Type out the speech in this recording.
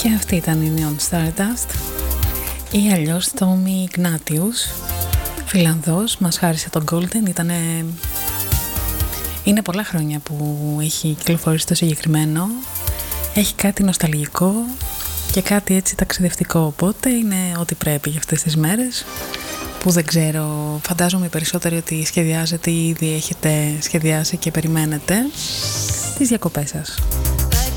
Και αυτή ήταν η Neon Stardust ή αλλιώς Tommy Ignatius, Φιλανδός, μας χάρισε τον Golden. Είναι πολλά χρόνια που έχει κυκλοφορήσει το συγκεκριμένο. Έχει κάτι νοσταλγικό και κάτι έτσι ταξιδευτικό, οπότε είναι ό,τι πρέπει για αυτές τις μέρες που δεν ξέρω, φαντάζομαι περισσότεροι ότι σχεδιάζετε ή ήδη έχετε σχεδιάσει και περιμένετε τις διακοπές σας.